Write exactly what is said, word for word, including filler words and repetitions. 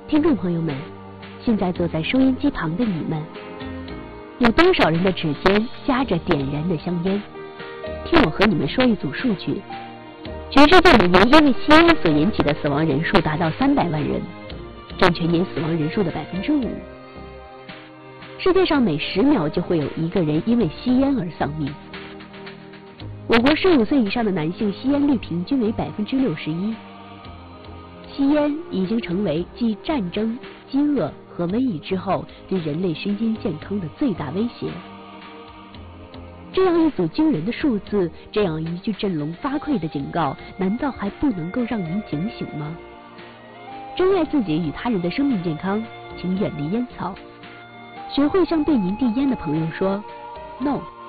听众朋友们，现在坐在收音机旁的你们，有多少人的指尖夹着点燃的香烟？听我和你们说一组数据：全世界每年因为吸烟所引起的死亡人数达到三百万人，占全年死亡人数的百分之五。世界上每十秒就会有一个人因为吸烟而丧命。我国十五岁以上的男性吸烟率平均为百分之六十一。吸烟已经成为继战争、饥饿和瘟疫之后对人类身心健康的最大威胁。这样一组惊人的数字，这样一句振聋发聩的警告，难道还不能够让您警醒吗？珍爱自己与他人的生命健康，请远离烟草，学会向对您递烟的朋友说 No。